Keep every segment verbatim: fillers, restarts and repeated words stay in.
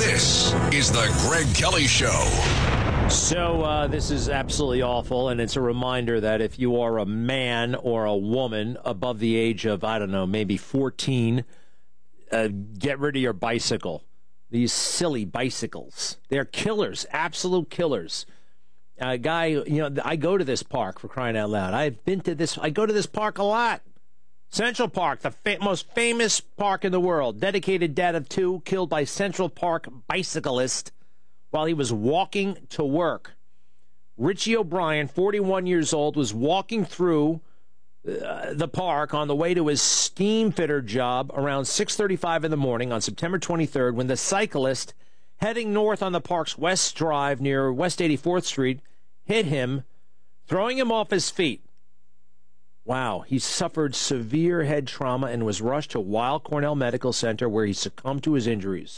This is the Greg Kelly Show. So uh, this is absolutely awful, and it's a reminder that if you are a man or a woman above the age of, I don't know, maybe fourteen, uh, get rid of your bicycle. These silly bicycles. They're killers, absolute killers. A guy, you know, I go to this park, for crying out loud. I've been to this, I go to this park a lot. Central Park, the fa- most famous park in the world. Dedicated dad of two, killed by Central Park bicyclist while he was walking to work. Richie O'Brien, forty-one years old, was walking through uh, the park on the way to his steam fitter job around six thirty-five in the morning on September twenty-third when the cyclist heading north on the park's West Drive near West eighty-fourth Street hit him, throwing him off his feet. Wow, he suffered severe head trauma and was rushed to Weill Cornell Medical Center where he succumbed to his injuries.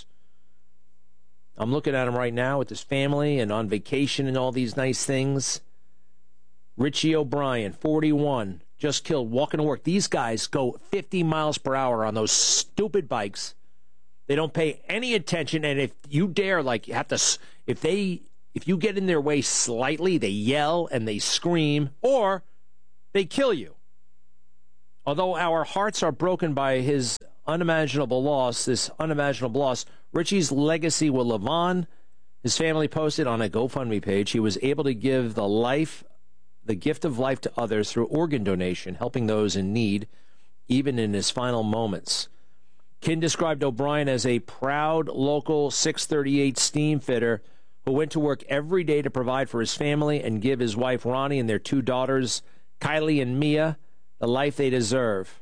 I'm looking at him right now with his family and on vacation and all these nice things. Richie O'Brien, forty-one, just killed walking to work. These guys go fifty miles per hour on those stupid bikes. They don't pay any attention, and if you dare, like, you have to, if they, if you get in their way slightly, they yell and they scream, or they kill you. Although our hearts are broken by his unimaginable loss, this unimaginable loss, Richie's legacy will live on. His family posted on a GoFundMe page he was able to give the life, the gift of life to others through organ donation, helping those in need, even in his final moments. Kin described O'Brien as a proud local six thirty-eight steam fitter who went to work every day to provide for his family and give his wife Ronnie and their two daughters, Kylie and Mia, the life they deserve.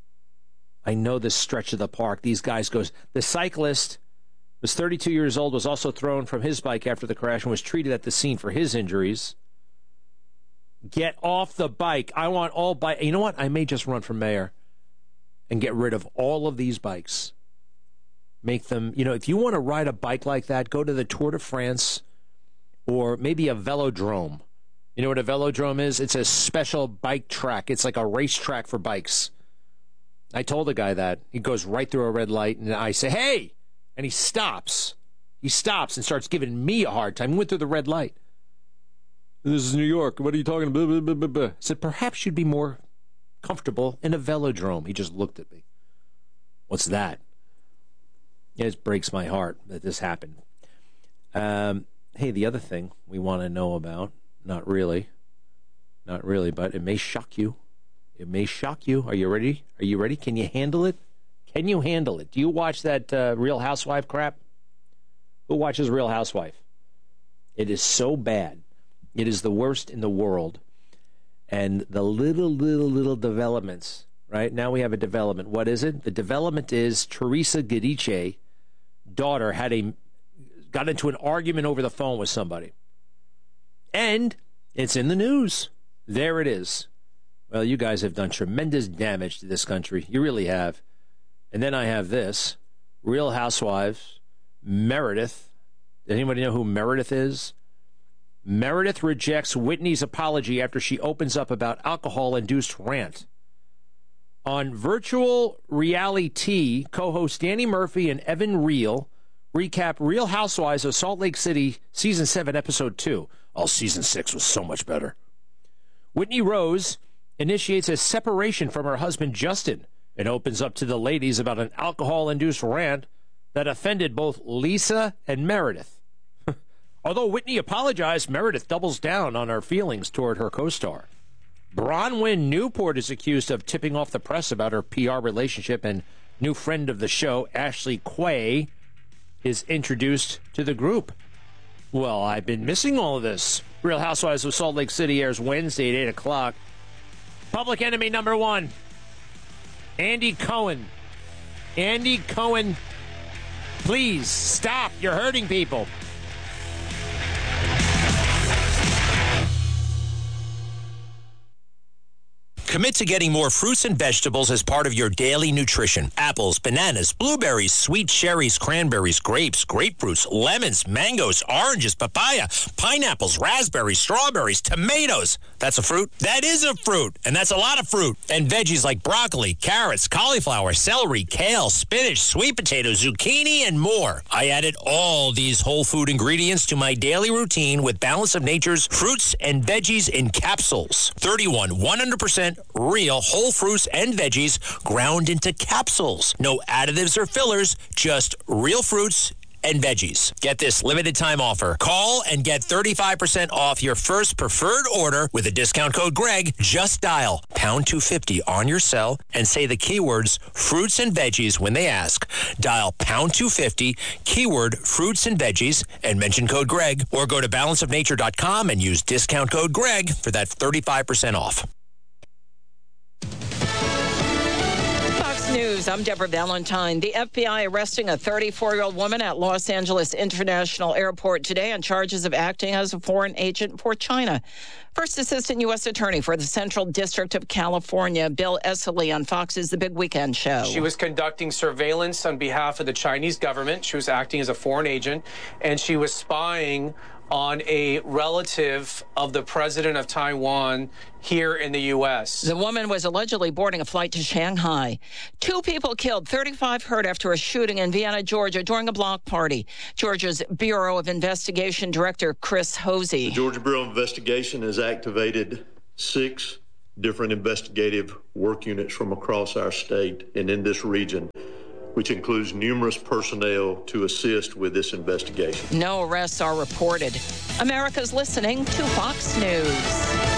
I know this stretch of the park. These guys goes. The cyclist was thirty-two years old, was also thrown from his bike after the crash and was treated at the scene for his injuries. Get off the bike. I want all bike. You know what? I may just run for mayor and get rid of all of these bikes. Make them, you know, if you want to ride a bike like that, go to the Tour de France or maybe a velodrome. You know what a velodrome is? It's a special bike track. It's like a racetrack for bikes. I told the guy that. He goes right through a red light, and I say, hey! And he stops. He stops and starts giving me a hard time. He went through the red light. This is New York. What are you talking about? Blah, blah, blah, blah. I said, perhaps you'd be more comfortable in a velodrome. He just looked at me. What's that? It just breaks my heart that this happened. Um, hey, the other thing we want to know about, not really, not really, but it may shock you. It may shock you. Are you ready? Are you ready? Can you handle it? Can you handle it? Do you watch that uh, Real Housewife crap? Who watches Real Housewife? It is so bad. It is the worst in the world. And the little, little, little developments, right? Now we have a development. What is it? The development is Teresa Giudice, daughter, had a got into an argument over the phone with somebody. And it's in the news. There it is. Well, you guys have done tremendous damage to this country. You really have. And then I have this. Real Housewives, Meredith. Does anybody know who Meredith is? Meredith rejects Whitney's apology after she opens up about alcohol-induced rant. On virtual reality, co-host Danny Murphy and Evan Reel recap Real Housewives of Salt Lake City, Season seven, Episode two. Oh, Season six was so much better. Whitney Rose initiates a separation from her husband, Justin, and opens up to the ladies about an alcohol-induced rant that offended both Lisa and Meredith. Although Whitney apologized, Meredith doubles down on her feelings toward her co-star. Bronwyn Newport is accused of tipping off the press about her P R relationship, and new friend of the show, Ashley Quay, is introduced to the group. Well, I've been missing all of this. Real Housewives of Salt Lake City airs Wednesday at eight o'clock. Public enemy number one, Andy Cohen. Andy Cohen, please stop. You're hurting people. Commit to getting more fruits and vegetables as part of your daily nutrition. Apples, bananas, blueberries, sweet cherries, cranberries, grapes, grapefruits, lemons, mangoes, oranges, papaya, pineapples, raspberries, strawberries, tomatoes. That's a fruit? That is a fruit, and that's a lot of fruit. And veggies like broccoli, carrots, cauliflower, celery, kale, spinach, sweet potatoes, zucchini, and more. I added all these whole food ingredients to my daily routine with Balance of Nature's fruits and veggies in capsules. thirty-one one hundred percent real whole fruits and veggies ground into capsules. No additives or fillers, just real fruits and veggies. Get this limited time offer. Call and get thirty-five percent off your first preferred order with the discount code Greg. Just dial pound two fifty on your cell and say the keywords fruits and veggies when they ask. Dial pound two fifty, keyword fruits and veggies, and mention code Greg, or go to balance of nature dot com and use discount code Greg for that thirty-five percent off. News. I'm Deborah Valentine. The F B I arresting a thirty-four-year-old woman at Los Angeles International Airport today on charges of acting as a foreign agent for China. First Assistant U S Attorney for the Central District of California, Bill Esseley, on Fox's The Big Weekend Show. She was conducting surveillance on behalf of the Chinese government. She was acting as a foreign agent, and she was spying on a relative of the president of Taiwan here in the U S. The woman was allegedly boarding a flight to Shanghai. Two people killed, thirty-five hurt after a shooting in Vienna, Georgia during a block party. Georgia's Bureau of Investigation Director Chris Hosey. The Georgia Bureau of Investigation has activated six different investigative work units from across our state and in this region, which includes numerous personnel to assist with this investigation. No arrests are reported. America's listening to Fox News.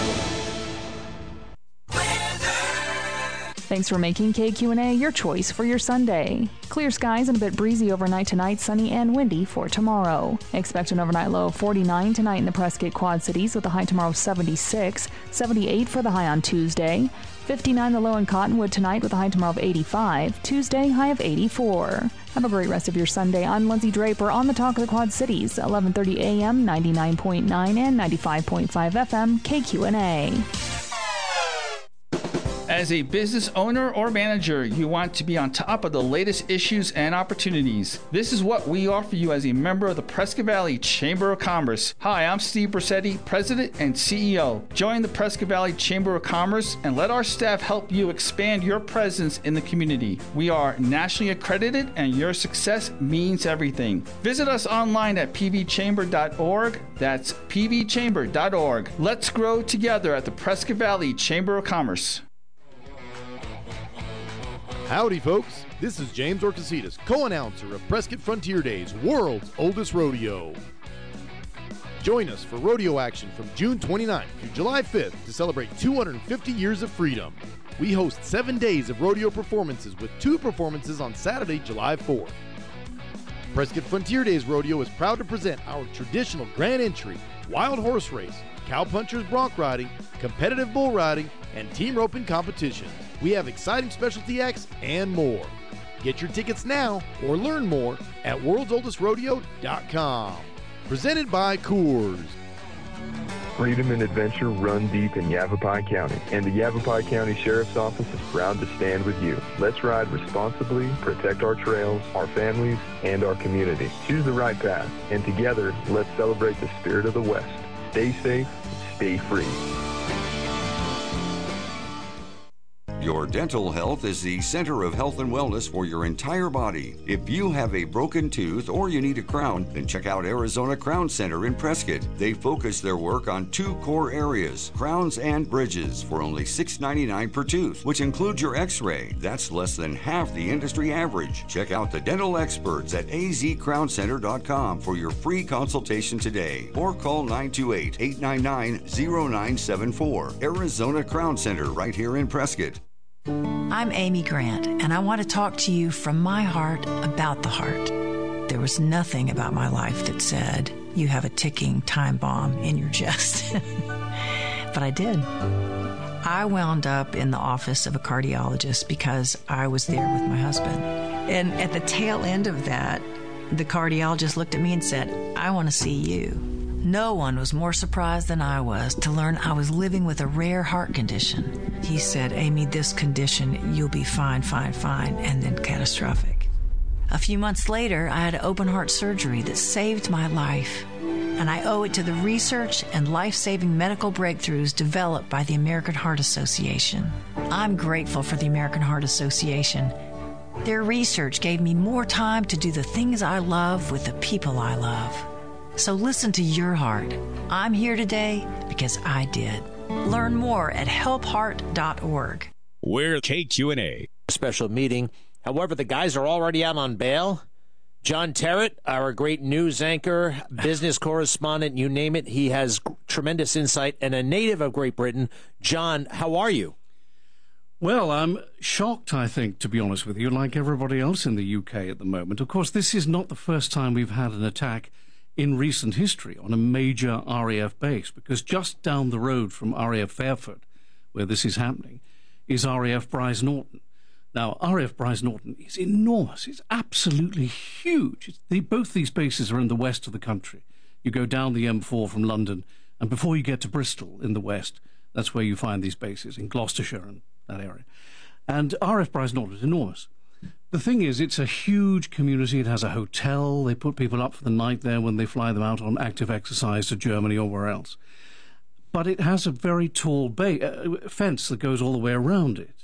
Thanks for making K Q and A your choice for your Sunday. Clear skies and a bit breezy overnight tonight, sunny and windy for tomorrow. Expect an overnight low of forty-nine tonight in the Prescott Quad Cities with a high tomorrow seventy-six, seventy-eight for the high on Tuesday, fifty-nine the low in Cottonwood tonight with a high tomorrow of eighty-five, Tuesday high of eighty-four. Have a great rest of your Sunday. I'm Lindsay Draper on the Talk of the Quad Cities, eleven thirty a.m., ninety-nine point nine and ninety-five point five F M, K Q and A. As a business owner or manager, you want to be on top of the latest issues and opportunities. This is what we offer you as a member of the Prescott Valley Chamber of Commerce. Hi, I'm Steve Brissetti, President and C E O. Join the Prescott Valley Chamber of Commerce and let our staff help you expand your presence in the community. We are nationally accredited and your success means everything. Visit us online at p v chamber dot org. That's p v chamber dot org. Let's grow together at the Prescott Valley Chamber of Commerce. Howdy, folks. This is James Orcasitas, co-announcer of Prescott Frontier Days, world's oldest rodeo. Join us for rodeo action from June twenty-ninth through July fifth to celebrate two hundred fifty years of freedom. We host seven days of rodeo performances with two performances on Saturday, July fourth. Prescott Frontier Days Rodeo is proud to present our traditional grand entry, wild horse race, cowpunchers bronc riding, competitive bull riding, and team roping competitions. We have exciting specialty acts and more. Get your tickets now or learn more at worlds oldest rodeo dot com. Presented by Coors. Freedom and adventure run deep in Yavapai County, and the Yavapai County Sheriff's Office is proud to stand with you. Let's ride responsibly, protect our trails, our families, and our community. Choose the right path, and together, let's celebrate the spirit of the West. Stay safe, stay free. Your dental health is the center of health and wellness for your entire body. If you have a broken tooth or you need a crown, then check out Arizona Crown Center in Prescott. They focus their work on two core areas, crowns and bridges, for only six dollars and ninety-nine cents per tooth, which includes your x-ray. That's less than half the industry average. Check out the dental experts at a z crown center dot com for your free consultation today, or call nine two eight, eight nine nine, zero nine seven four. Arizona Crown Center, right here in Prescott. I'm Amy Grant, and I want to talk to you from my heart about the heart. There was nothing about my life that said, you have a ticking time bomb in your chest. But I did. I wound up in the office of a cardiologist because I was there with my husband. And at the tail end of that, the cardiologist looked at me and said, I want to see you. No one was more surprised than I was to learn I was living with a rare heart condition. He said, Amy, this condition, you'll be fine, fine, fine, and then catastrophic. A few months later, I had open heart surgery that saved my life. And I owe it to the research and life-saving medical breakthroughs developed by the American Heart Association. I'm grateful for the American Heart Association. Their research gave me more time to do the things I love with the people I love. So listen to your heart. I'm here today because I did. Learn more at help heart dot org. We're K Q N A. Special meeting. However, the guys are already out on bail. John Terrett, our great news anchor, business correspondent, you name it, he has tremendous insight and a native of Great Britain. John, how are you? Well, I'm shocked, I think, to be honest with you, like everybody else in the U K at the moment. Of course, this is not the first time we've had an attack in recent history on a major R A F base, because just down the road from R A F Fairford, where this is happening, is R A F Brize Norton. Now, R A F Brize Norton is enormous. It's absolutely huge. It's, they, both these bases are in the west of the country. You go down the M four from London, and before you get to Bristol in the west, that's where you find these bases, in Gloucestershire and that area. And R A F Brize Norton is enormous. The thing is, it's a huge community. It has a hotel. They put people up for the night there when they fly them out on active exercise to Germany or where else. But it has a very tall bay, uh, fence that goes all the way around it.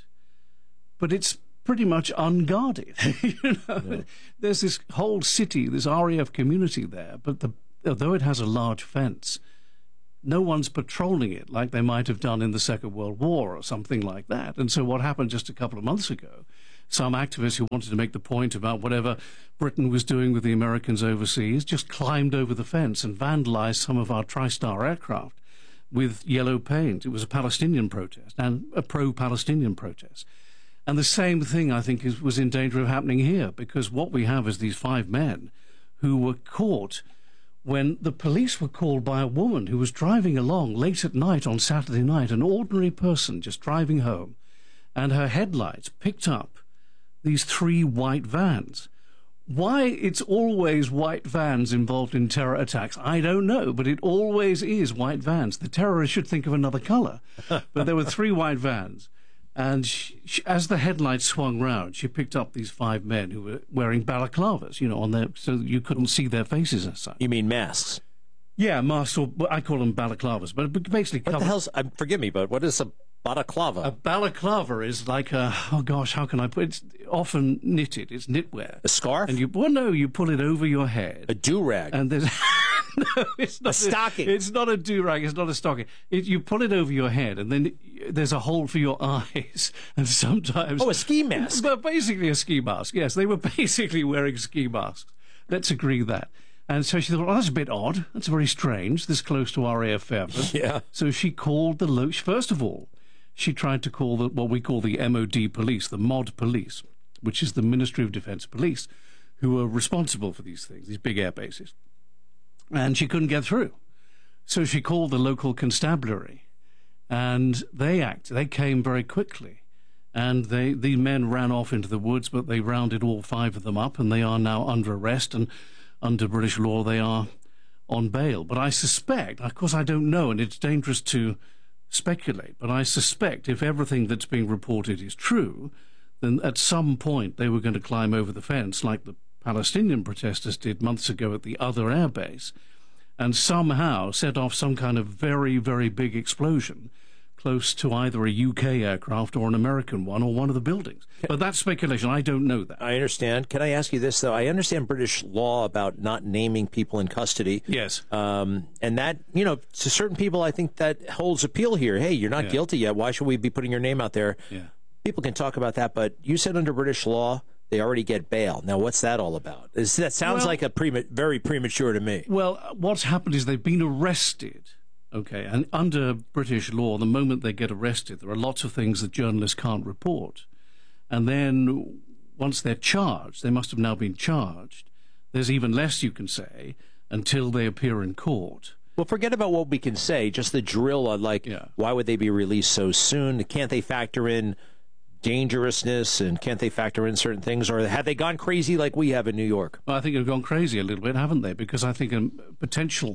But it's pretty much unguarded. you know? Yeah. There's this whole city, this R A F community there, but the, although it has a large fence, no one's patrolling it like they might have done in the Second World War or something like that. And so what happened just a couple of months ago, some activists who wanted to make the point about whatever Britain was doing with the Americans overseas just climbed over the fence and vandalized some of our TriStar aircraft with yellow paint. It was a Palestinian protest, and a pro-Palestinian protest. And the same thing, I think, is, was in danger of happening here, because what we have is these five men who were caught when the police were called by a woman who was driving along late at night on Saturday night, an ordinary person just driving home, and her headlights picked up these three white vans. Why it's always white vans involved in terror attacks, I don't know, but it always is white vans. The terrorists should think of another color. But there were three white vans. And she, she, as the headlights swung round, she picked up these five men who were wearing balaclavas, you know, on their, so you couldn't see their faces and such. You mean masks? Yeah, masks, or I call them balaclavas, but basically... What covered. the hell's... Uh, forgive me, but what is a balaclava? A balaclava is like a... Oh, gosh, how can I put it? It's often knitted. It's knitwear. A scarf? And you... Well, no, you pull it over your head. A do-rag? And there's... No, it's not a stocking. A, it's not a do-rag. It's not a stocking. It, you pull it over your head, and then there's a hole for your eyes. And sometimes... Oh, a ski mask. Well, basically a ski mask. Yes, they were basically wearing ski masks. Let's agree that. And so she thought, well, that's a bit odd. That's very strange, this close to R A F Fairford. Yeah. So she called the... Lo- First of all, she tried to call the, what we call the M O D police, the M O D police, which is the Ministry of Defence police, who are responsible for these things, these big air bases. And she couldn't get through. So she called the local constabulary, and they acted. They came very quickly. And they, the men ran off into the woods, but they rounded all five of them up, and they are now under arrest, and under British law they are on bail. But I suspect, of course I don't know, and it's dangerous to speculate, but I suspect if everything that's being reported is true, then at some point they were going to climb over the fence like the Palestinian protesters did months ago at the other airbase, and somehow set off some kind of very, very big explosion close to either a U K aircraft or an American one or one of the buildings. But that's speculation. I don't know that. I understand. Can I ask you this, though? I understand British law about not naming people in custody. Yes. Um, and that, you know, to certain people, I think that holds appeal here. Hey, you're not yeah. guilty yet. Why should we be putting your name out there? Yeah. People can talk about that, but you said under British law, they already get bail. Now, what's that all about? Is, that sounds well, like a prema- very premature to me. Well, what's happened is they've been arrested, okay, and under British law, the moment they get arrested, there are lots of things that journalists can't report. And then once they're charged, they must have now been charged, there's even less you can say until they appear in court. Well, forget about what we can say, just the drill on, like, yeah. why would they be released so soon? Can't they factor in dangerousness, and can't they factor in certain things, or have they gone crazy like we have in New York? Well, I think they've gone crazy a little bit, haven't they? Because I think a potential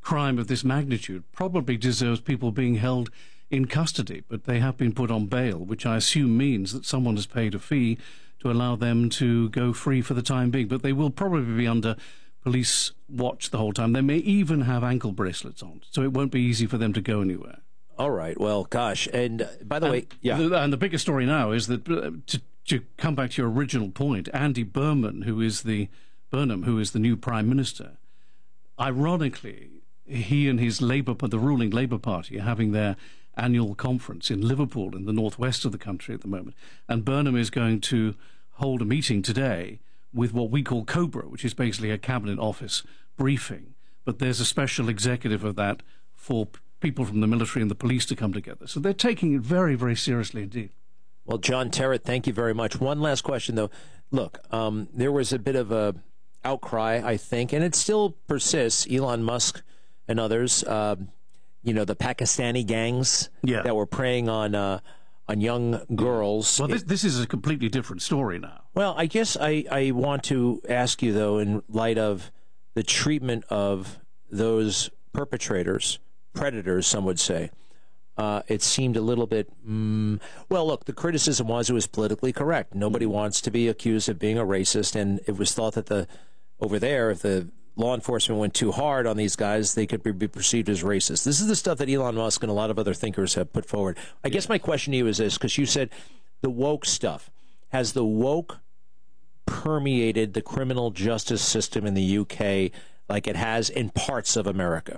crime of this magnitude probably deserves people being held in custody, but they have been put on bail, which I assume means that someone has paid a fee to allow them to go free for the time being. But they will probably be under police watch the whole time. They may even have ankle bracelets on, so it won't be easy for them to go anywhere. All right. Well, gosh. And uh, by the and way, yeah. The, and the biggest story now is that, uh, to, to come back to your original point, Andy Burnham, who is the Burnham, who is the new Prime Minister, ironically, he and his Labour, the ruling Labour Party, are having their annual conference in Liverpool in the northwest of the country at the moment. And Burnham is going to hold a meeting today with what we call COBRA, which is basically a cabinet office briefing. But there's a special executive of that for people from the military and the police to come together. So they're taking it very, very seriously indeed. Well, John Terrett, thank you very much. One last question, though. Look, um, there was a bit of a outcry, I think, and it still persists. Elon Musk and others, uh, you know, the Pakistani gangs yeah. that were preying on uh, on young girls. Well, this, this is a completely different story now. Well, I guess I, I want to ask you, though, in light of the treatment of those perpetrators, predators, some would say, uh, it seemed a little bit, mm, well, look, the criticism was it was politically correct. Nobody wants to be accused of being a racist, and it was thought that the over there, if the law enforcement went too hard on these guys, they could be perceived as racist. This is the stuff that Elon Musk and a lot of other thinkers have put forward. I yeah. guess my question to you is this, because you said the woke stuff. Has the woke permeated the criminal justice system in the U K like it has in parts of America?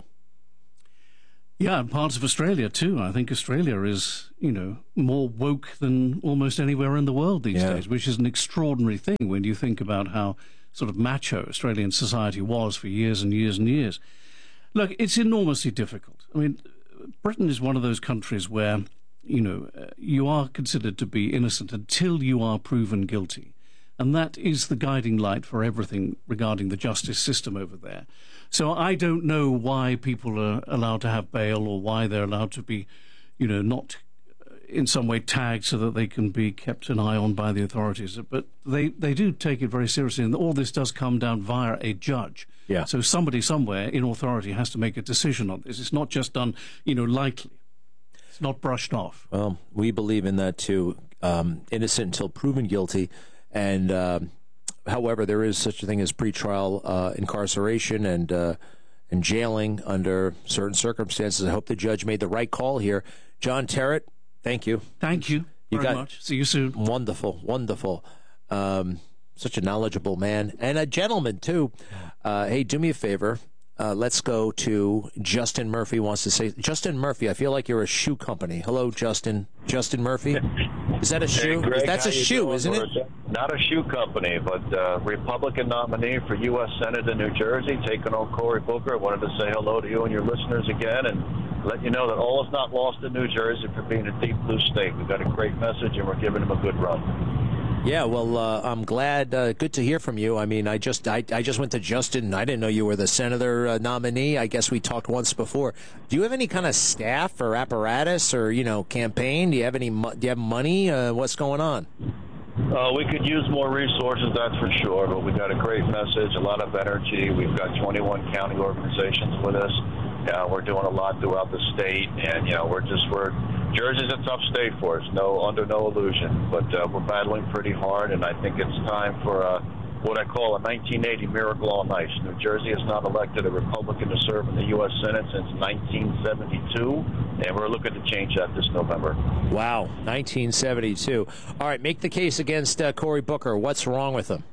Yeah, and parts of Australia, too. I think Australia is, you know, more woke than almost anywhere in the world these yeah. days, which is an extraordinary thing when you think about how sort of macho Australian society was for years and years and years. Look, it's enormously difficult. I mean, Britain is one of those countries where, you know, uh, you are considered to be innocent until you are proven guilty. And that is the guiding light for everything regarding the justice system over there. So I don't know why people are allowed to have bail or why they're allowed to be, you know, not in some way tagged so that they can be kept an eye on by the authorities. But they, they do take it very seriously, and all this does come down via a judge. Yeah. So somebody somewhere in authority has to make a decision on this. It's not just done, you know, lightly. It's not brushed off. Well, we believe in that too. Um, innocent until proven guilty. And uh, however, there is such a thing as pretrial uh, incarceration and uh, and jailing under certain circumstances. I hope the judge made the right call here. John Terrett, thank you. Thank you, you very got, much. See you soon. Wonderful, wonderful. Um, such a knowledgeable man and a gentleman, too. Uh, hey, do me a favor. Uh, let's go to Justin Murphy wants to say. Justin Murphy, I feel like you're a shoe company. Hello, Justin. Justin Murphy. Is that a shoe? Hey, Greg, That's a shoe, doing? isn't it? Not a shoe company, but uh, Republican nominee for U S Senate in New Jersey, taking on Cory Booker. I wanted to say hello to you and your listeners again and let you know that all is not lost in New Jersey for being a deep blue state. We've got a great message, and we're giving them a good run. Yeah, well, uh, I'm glad. Uh, good to hear from you. I mean, I just I, I just went to Justin. I didn't know you were the senator uh, nominee. I guess we talked once before. Do you have any kind of staff or apparatus or, you know, campaign? Do you have any? Do you have money? Uh, what's going on? Uh, we could use more resources, that's for sure, but we got a great message, a lot of energy. We've got twenty-one county organizations with us. Uh, we're doing a lot throughout the state, and, you know, we're just, we're, Jersey's a tough state for us, no, under no illusion, but uh, we're battling pretty hard, and I think it's time for uh, what I call a nineteen eighty miracle on ice. New Jersey has not elected a Republican to serve in the U S Senate since nineteen seventy-two, and we're looking to change that this November. Wow, nineteen seventy-two. All right, make the case against uh, Cory Booker. What's wrong with him?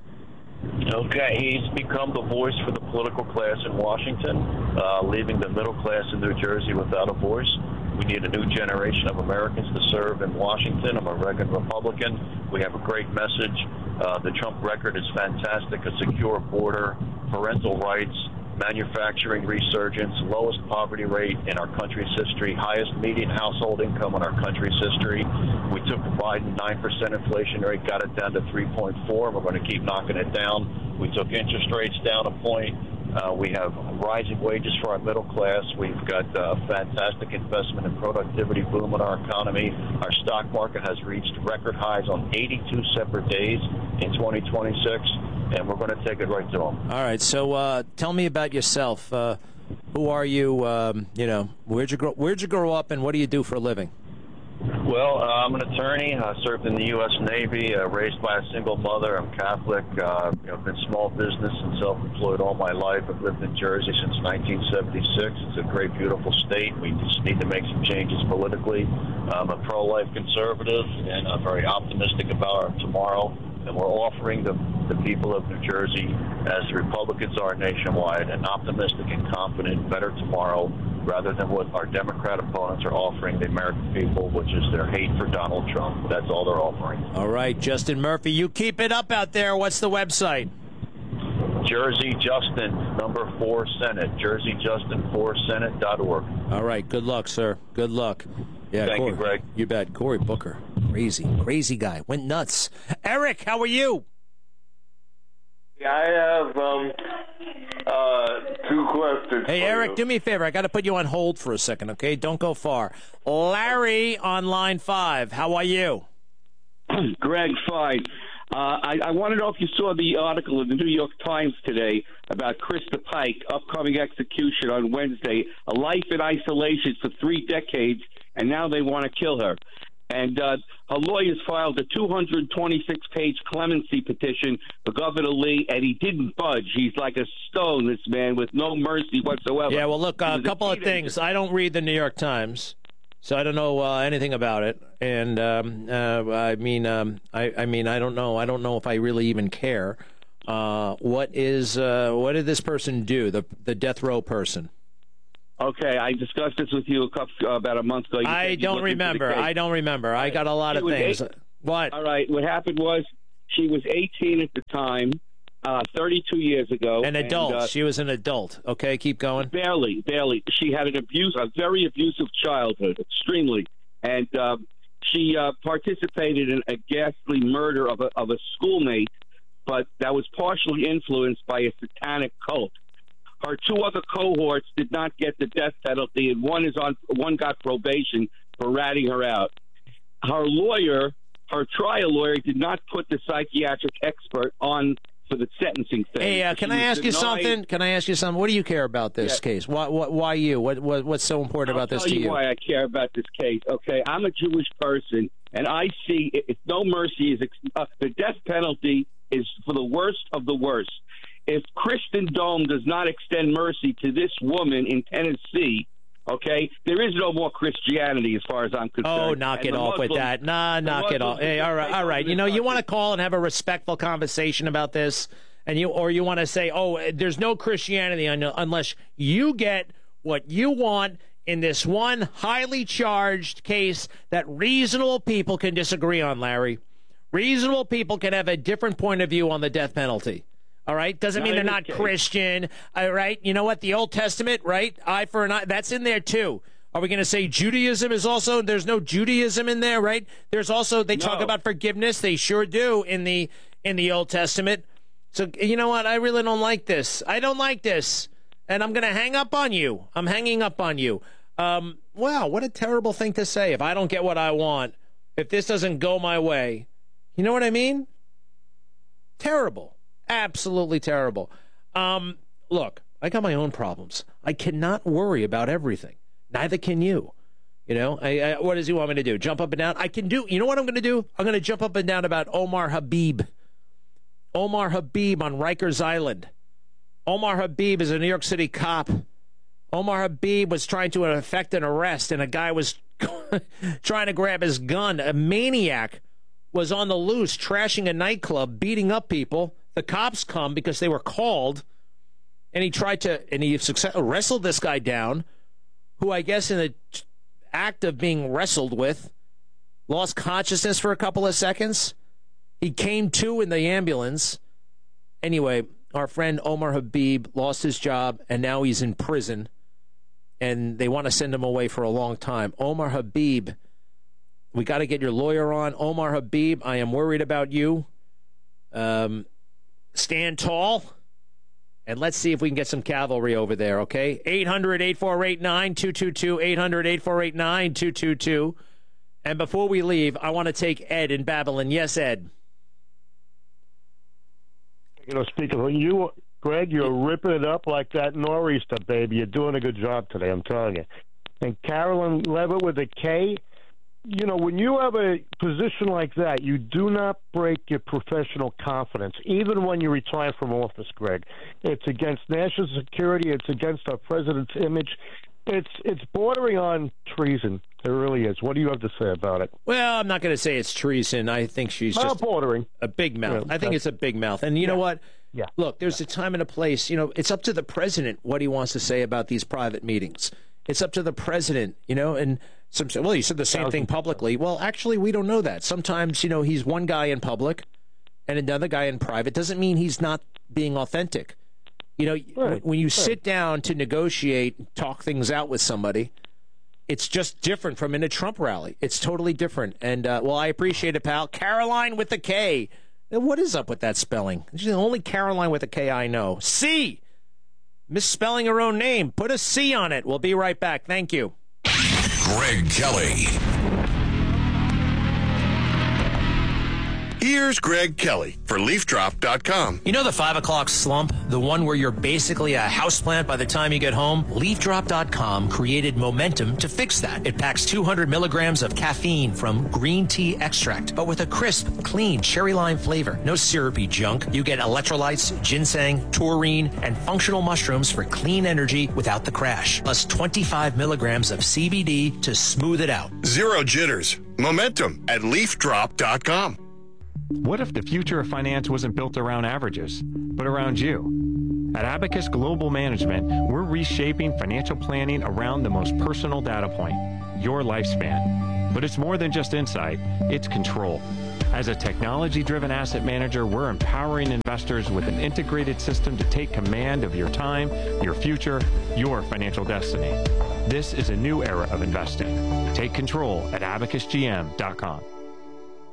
Okay, he's become the voice for the political class in Washington, uh, leaving the middle class in New Jersey without a voice. We need a new generation of Americans to serve in Washington. I'm a regular Republican. We have a great message. Uh, the Trump record is fantastic, a secure border, parental rights, manufacturing resurgence, lowest poverty rate in our country's history, highest median household income in our country's history. We took the Biden nine percent inflation rate, got it down to three point four, and we're going to keep knocking it down. We took interest rates down a point. Uh, we have rising wages for our middle class. We've got a fantastic investment and productivity boom in our economy. Our stock market has reached record highs on eighty-two separate days in twenty twenty-six, and we're going to take it right to them. All right, so uh, tell me about yourself. Uh, Who are you? Um, you know, where'd you grow? Where'd you grow up, and what do you do for a living? Well, uh, I'm an attorney. I served in the U S Navy, uh, raised by a single mother. I'm Catholic. Uh, you know, been small business and self-employed all my life. I've lived in Jersey since nineteen seventy-six. It's a great, beautiful state. We just need to make some changes politically. I'm a pro-life conservative, and I'm very optimistic about our tomorrow. And we're offering the, the people of New Jersey, as the Republicans are nationwide, an optimistic and confident, better tomorrow, rather than what our Democrat opponents are offering the American people, which is their hate for Donald Trump. That's all they're offering. All right, Justin Murphy, you keep it up out there. What's the website? Jersey Justin, number four Senate, jersey justin four senate dot org. All right, good luck, sir. Good luck. Yeah, Thank Cory, you, Greg. You bet. Cory Booker, crazy, crazy guy. Went nuts. Eric, how are you? Yeah, I have um, uh, two questions. Hey, for Eric, you. do me a favor. I got to put you on hold for a second, okay? Don't go far. Larry on line five. How are you? Greg, fine. Uh, I, I want to know if you saw the article in the New York Times today about Krista Pike, upcoming execution on Wednesday, a life in isolation for three decades, and now they want to kill her. And uh, her lawyers filed a two hundred twenty-six page clemency petition for Governor Lee, and he didn't budge. He's like a stone, this man, with no mercy whatsoever. Yeah, well, look, uh, a couple of things. I don't read the New York Times, so I don't know uh, anything about it. And um, uh, I mean, um, I, I mean, I don't know. I don't know if I really even care. Uh, what is uh, what did this person do? The the death row person. Okay, I discussed this with you a couple, uh, about a month ago. You I don't remember. I don't remember. I got a lot of things. Eight, what? All right. What happened was she was eighteen at the time, uh, thirty-two years ago. An adult. And, uh, she was an adult. Okay, keep going. Barely, barely. She had an abuse, a very abusive childhood, extremely, and um, she uh, participated in a ghastly murder of a, of a schoolmate, but that was partially influenced by a satanic cult. Her two other cohorts did not get the death penalty, and one is on one got probation for ratting her out. Her lawyer, her trial lawyer, did not put the psychiatric expert on for the sentencing thing. Hey, uh, can She I was ask you denied- something? Can I ask you something? What do you care about this Yeah. case? Why, why, why you? What, what, what's so important I'll about this tell to you you? why I care about this case. Okay, I'm a Jewish person, and I see if no mercy is ex- uh, the death penalty is for the worst of the worst. If Kristen Dome does not extend mercy to this woman in Tennessee, okay, there is no more Christianity as far as I'm concerned. Oh, knock And it the off with Muslims- that. Nah, the knock it off. Muslims Hey, will all right, take all over right. this You know, you country. want to call and have a respectful conversation about this, and you, or you want to say, oh, there's no Christianity un- unless you get what you want in this one highly charged case that reasonable people can disagree on, Larry. Reasonable people can have a different point of view on the death penalty. All right? Doesn't Not mean they're in this not case. Christian. All right? You know what? The Old Testament, right? Eye for an eye. That's in there, too. Are we going to say Judaism is also, there's no Judaism in there, right? There's also, they talk No. about forgiveness. They sure do in the in the Old Testament. So, you know what? I really don't like this. I don't like this. And I'm going to hang up on you. I'm hanging up on you. Um, wow, what a terrible thing to say. If I don't get what I want, if this doesn't go my way, you know what I mean? Terrible. Absolutely terrible. Um, look, I got my own problems. I cannot worry about everything. Neither can you. You know, I, I, what does he want me to do? Jump up and down? I can do. You know what I'm going to do? I'm going to jump up and down about Omar Habib. Omar Habib on Rikers Island. Omar Habib is a New York City cop. Omar Habib was trying to effect an arrest, and a guy was trying to grab his gun. A maniac was on the loose, trashing a nightclub, beating up people. The cops come because they were called, and he tried to, and he success, wrestled this guy down, who I guess in the act of being wrestled with, lost consciousness for a couple of seconds. He came to in the ambulance. Anyway, our friend Omar Habib lost his job, and now he's in prison, and they want to send him away for a long time. Omar Habib, we got to get your lawyer on. Omar Habib, I am worried about you. Um... Stand tall, and let's see if we can get some cavalry over there, okay? eight hundred, eight four eight, nine two two two, eight hundred, eight four eight, nine two two two. And before we leave, I want to take Ed in Babylon. Yes, Ed. You know, speaking when you Greg, you're ripping it up like that nor'easter, baby. You're doing a good job today, I'm telling you. And Carolyn Levitt with a K, you know, when you have a position like that, you do not break your professional confidence, even when you retire from office, Greg. It's against national security. It's against our president's image. It's it's bordering on treason. It really is. What do you have to say about it? Well, I'm not going to say it's treason. I think she's just uh, bordering. a big mouth. Yeah, I think it's a big mouth. And you yeah. know what? Yeah. Look, there's yeah. a time and a place. You know, it's up to the president what he wants to say about these private meetings. It's up to the president, you know, and some say, well, you said the same thing publicly. Well, actually, we don't know that. Sometimes, you know, he's one guy in public and another guy in private. Doesn't mean he's not being authentic. You know, right. when you right. sit down to negotiate, talk things out with somebody, it's just different from in a Trump rally. It's totally different. And, uh, well, I appreciate it, pal. Caroline with a K. What is up with that spelling? She's the only Caroline with a K I know. C. Misspelling her own name. Put a C on it. We'll be right back. Thank you. Greg Kelly. Here's Greg Kelly for Leaf Drop dot com. You know the five o'clock slump? The one where you're basically a houseplant by the time you get home? Leaf Drop dot com created Momentum to fix that. It packs two hundred milligrams of caffeine from green tea extract, but with a crisp, clean cherry lime flavor. No syrupy junk. You get electrolytes, ginseng, taurine, and functional mushrooms for clean energy without the crash. Plus twenty-five milligrams of C B D to smooth it out. Zero jitters. Momentum at Leaf Drop dot com. What if the future of finance wasn't built around averages, but around you? At Abacus Global Management, we're reshaping financial planning around the most personal data point, your lifespan. But it's more than just insight, it's control. As a technology-driven asset manager, we're empowering investors with an integrated system to take command of your time, your future, your financial destiny. This is a new era of investing. Take control at abacus g m dot com.